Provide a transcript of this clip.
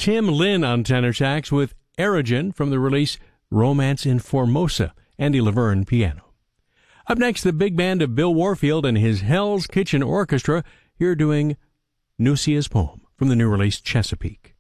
Tim Lin on tenor sax with Erogen from the release Romance in Formosa, Andy Laverne piano. Up next, the big band of Bill Warfield and his Hell's Kitchen Orchestra, here doing Nucia's poem from the new release Chesapeake.